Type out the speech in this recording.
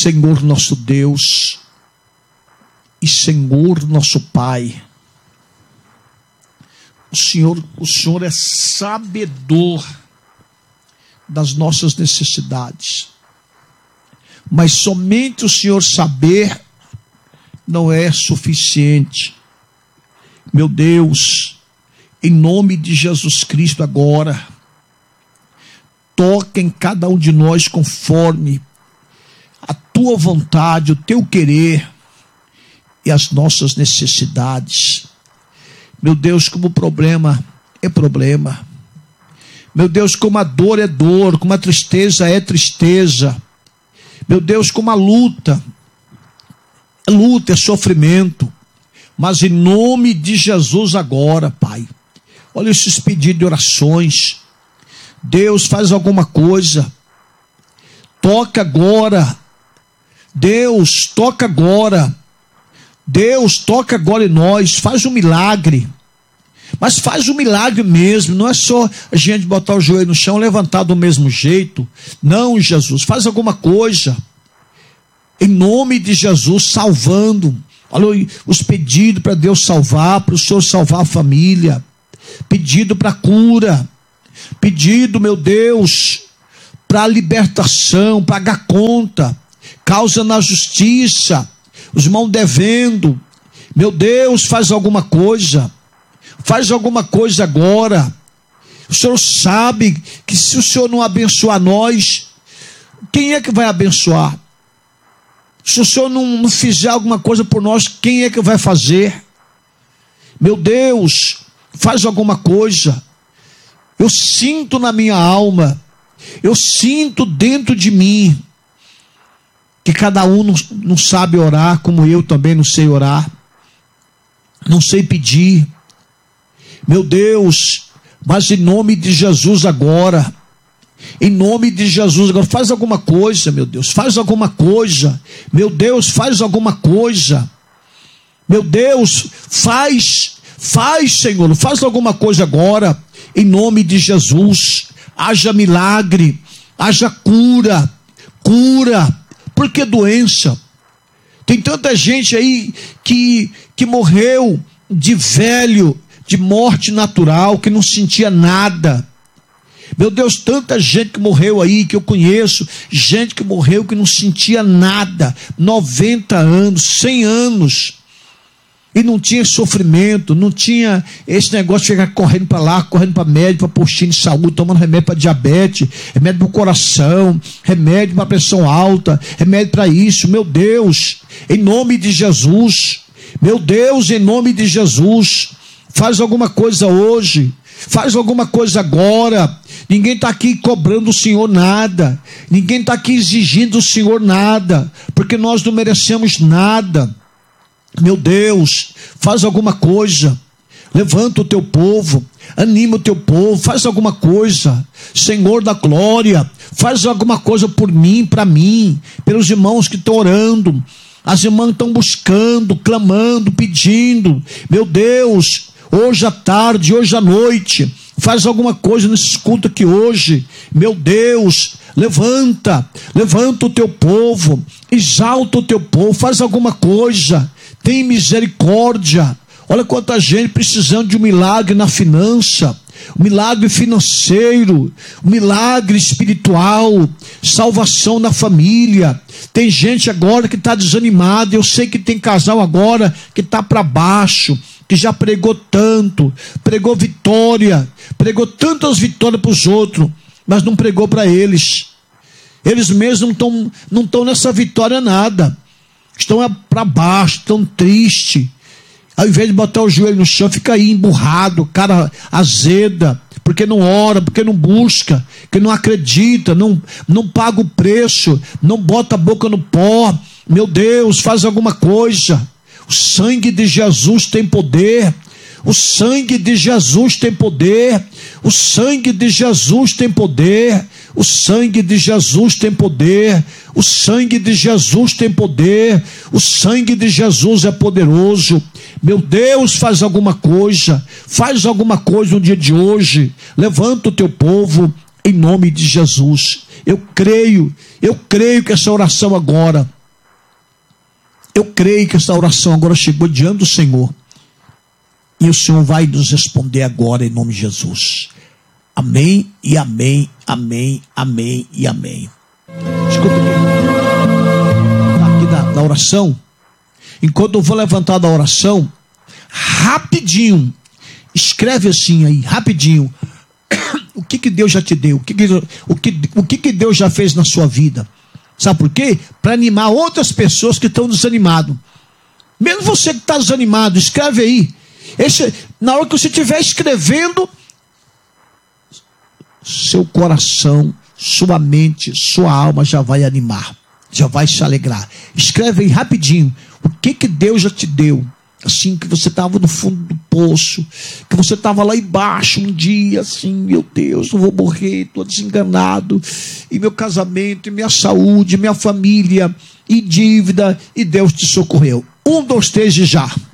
Senhor nosso Deus e Senhor nosso Pai, o Senhor é sabedor das nossas necessidades, mas somente o Senhor saber não é suficiente. Meu Deus, em nome de Jesus Cristo agora, toca em cada um de nós conforme a tua vontade, o teu querer e as nossas necessidades. Meu Deus, como o problema é problema. Meu Deus, como a dor é dor, como a tristeza é tristeza. Meu Deus, como a luta é sofrimento. Mas em nome de Jesus agora, Pai, olha esses pedidos de orações. Deus, faz alguma coisa. Toca agora. Deus, toca agora. Deus, toca agora em nós. Faz um milagre. Mas faz um milagre mesmo. Não é só a gente botar o joelho no chão, levantar do mesmo jeito. Não, Jesus, faz alguma coisa. Em nome de Jesus, salvando. Olha os pedidos para Deus salvar, para o Senhor salvar a família. Pedido para cura. Pedido, meu Deus, para libertação, pagar conta. Causa na justiça. Os irmãos devendo. Meu Deus, faz alguma coisa. Faz alguma coisa agora. O Senhor sabe que se o Senhor não abençoar nós, quem é que vai abençoar? Se o Senhor não fizer alguma coisa por nós, quem é que vai fazer? Meu Deus, faz alguma coisa. Eu sinto na minha alma, eu sinto dentro de mim, que cada um não sabe orar, como eu também não sei orar, não sei pedir. Meu Deus, mas em nome de Jesus agora, em nome de Jesus agora, faz alguma coisa, meu Deus, faz alguma coisa. Meu Deus, faz alguma coisa. Meu Deus, faz, Senhor, faz alguma coisa agora. Em nome de Jesus, haja milagre, haja cura. Por que doença? Tem tanta gente aí que morreu de velho, de morte natural, que não sentia nada. Meu Deus, tanta gente que morreu aí, que eu conheço, gente que morreu que não sentia nada, 90 anos, 100 anos, e não tinha sofrimento, não tinha esse negócio de ficar correndo para lá, correndo para médico, para postinho de saúde, tomando remédio para diabetes, remédio para o coração, remédio para pressão alta, remédio para isso. Meu Deus, em nome de Jesus, meu Deus, em nome de Jesus, faz alguma coisa hoje, faz alguma coisa agora. Ninguém está aqui cobrando o Senhor nada, ninguém está aqui exigindo do Senhor nada, porque nós não merecemos nada. Meu Deus, faz alguma coisa, levanta o teu povo, anima o teu povo, faz alguma coisa. Senhor da glória, faz alguma coisa por mim, para mim, pelos irmãos que estão orando, as irmãs estão buscando, clamando, pedindo. Meu Deus, hoje à tarde, hoje à noite, faz alguma coisa nesse culto aqui hoje. Meu Deus, levanta o teu povo, exalta o teu povo, faz alguma coisa, tem misericórdia. Olha quanta gente precisando de um milagre na finança, um milagre financeiro, um milagre espiritual, salvação na família. Tem gente agora que está desanimada. Eu sei que tem casal agora que está para baixo, que já pregou tanto, pregou vitória, pregou tantas vitórias para os outros, mas não pregou para eles. Eles mesmos não estão nessa vitória nada, estão para baixo, estão tristes. Ao invés de botar o joelho no chão, fica aí emburrado, cara azeda, porque não ora, porque não busca, porque não acredita, não paga o preço, não bota a boca no pó. Meu Deus, faz alguma coisa. O sangue de Jesus tem poder. O sangue de Jesus tem poder. O sangue de Jesus tem poder. O sangue de Jesus tem poder. O sangue de Jesus tem poder. O sangue de Jesus é poderoso. Meu Deus, faz alguma coisa. Faz alguma coisa no dia de hoje. Levanta o teu povo em nome de Jesus. Eu creio que essa oração agora Eu creio que essa oração agora chegou diante do Senhor. E o Senhor vai nos responder agora em nome de Jesus. Amém e amém, amém, amém e amém. Escuta aqui da oração. Enquanto eu vou levantar da oração, rapidinho, escreve assim aí, rapidinho. O que Deus já te deu? O que Deus já fez na sua vida? Sabe por quê? Para animar outras pessoas que estão desanimadas. Mesmo você que está desanimado, escreve aí. Na hora que você estiver escrevendo, seu coração, sua mente, sua alma já vai animar, já vai se alegrar. Escreve aí rapidinho. O que Deus já te deu? Assim, que você estava no fundo do poço, que você estava lá embaixo um dia, assim, meu Deus, eu vou morrer, estou desenganado, e meu casamento, e minha saúde, minha família, e dívida, e Deus te socorreu. 1, 2, 3 e já.